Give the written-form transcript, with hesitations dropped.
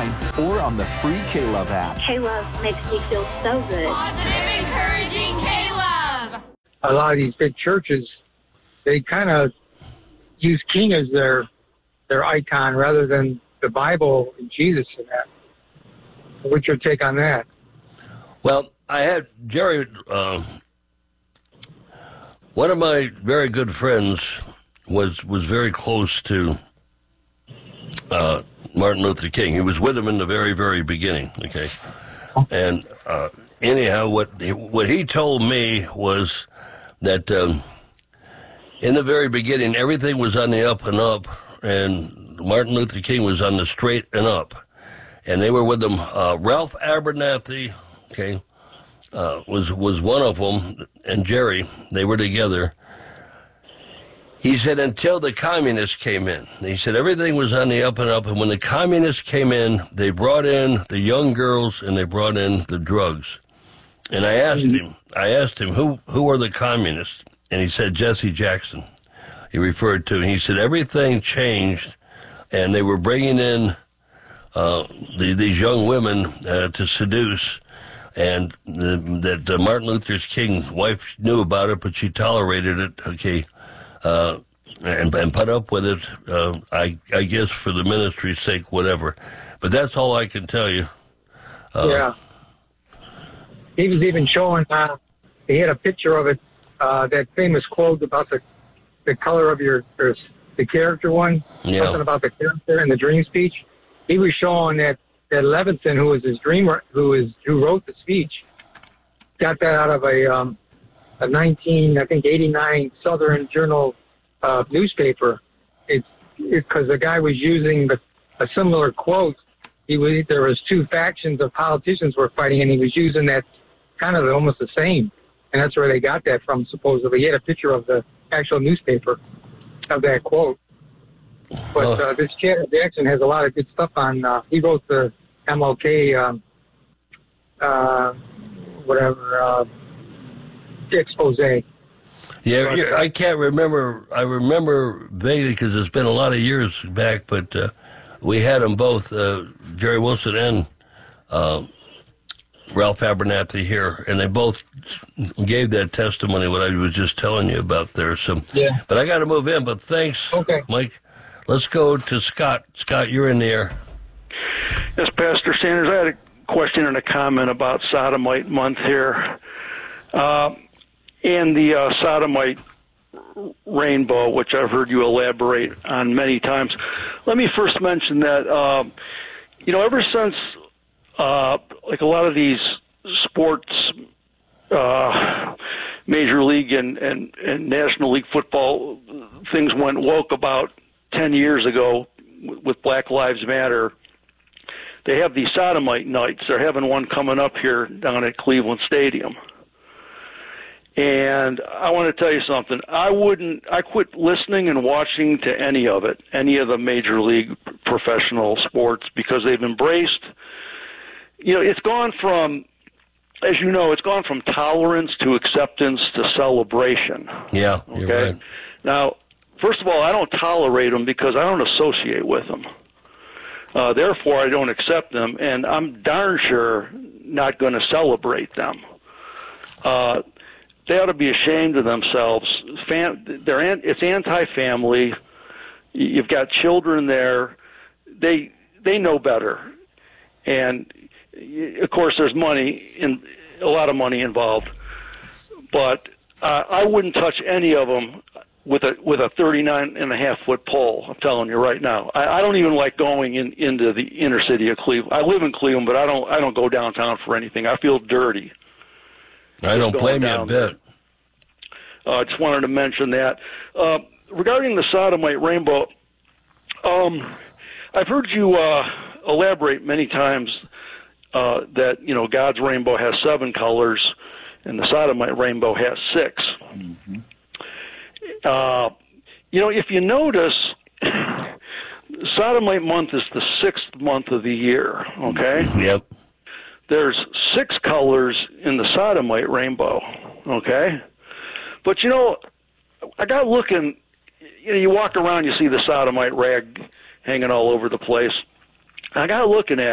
online or on the free K-Love app. K-Love makes me feel so good. Positive, encouraging K-Love. A lot of these big churches, they kind of use King as their icon rather than the Bible and Jesus in that. What's your take on that? Well, I had Jerry, one of my very good friends was very close to Martin Luther King. He was with him in the very, very beginning, okay? And anyhow, what he told me was that in the very beginning, everything was on the up and up, and Martin Luther King was on the straight and up. And they were with him. Ralph Abernathy, okay, was one of them, and Jerry, they were together. He said until the communists came in. He said everything was on the up and up, and when the communists came in, they brought in the young girls and they brought in the drugs. And I asked him, who are the communists? And he said Jesse Jackson. He referred to, and he said everything changed, and they were bringing in these young women to seduce, and that Martin Luther King's wife knew about it, but she tolerated it, okay, and put up with it, I guess for the ministry's sake, whatever. But that's all I can tell you. Yeah. He was even showing, he had a picture of it, that famous quote about the color of the character one, something about the character in the dream speech. He was showing that Levinson, who was his dreamer, who wrote the speech, got that out of a 1989 Southern Journal newspaper. It's because the guy was using a similar quote. There was two factions of politicians were fighting, and he was using that kind of almost the same, and that's where they got that from. Supposedly, he had a picture of the actual newspaper of that quote. But this Chad Jackson has a lot of good stuff on. He wrote the MLK, expose. Yeah, I can't remember. I remember vaguely because it's been a lot of years back, but we had them both, Jerry Wilson and Ralph Abernathy here, and they both gave that testimony, what I was just telling you about there. So, yeah. But I got to move in, but thanks, okay, Mike. Let's go to Scott. Scott, you're in the air. Yes, Pastor Sanders, I had a question and a comment about Sodomite Month here. And the Sodomite rainbow, which I've heard you elaborate on many times. Let me first mention that, ever since, like a lot of these sports, Major League and National League football things went woke about 10 years ago with Black Lives Matter, they have these Sodomite nights. They're having one coming up here down at Cleveland Stadium. And I want to tell you something. I quit listening and watching to any of it, any of the Major League professional sports, because they've embraced, it's gone from, as you know, it's gone from tolerance to acceptance to celebration. Yeah, you're right. Now, first of all, I don't tolerate them because I don't associate with them. Therefore, I don't accept them, and I'm darn sure not going to celebrate them. They ought to be ashamed of themselves. It's anti-family. You've got children there. They know better, and of course, there's a lot of money involved. But I wouldn't touch any of them with a 39.5-foot pole. I'm telling you right now. I don't even like going into the inner city of Cleveland. I live in Cleveland, but I don't go downtown for anything. I feel dirty. I don't blame you a bit. I just wanted to mention that. Regarding the Sodomite rainbow, I've heard you elaborate many times that, God's rainbow has 7 colors and the Sodomite rainbow has 6. Mm-hmm. If you notice, Sodomite month is the 6th month of the year, okay? Yep. There's 6 colors in the Sodomite rainbow, okay? But, I got looking, you walk around, you see the Sodomite rag hanging all over the place. I got looking at